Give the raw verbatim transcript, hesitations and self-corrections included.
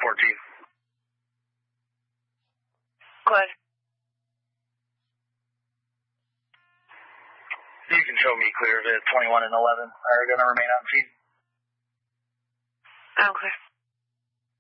fourteen. Go ahead. You can show me clear that twenty-one and eleven are going to remain on scene. Okay.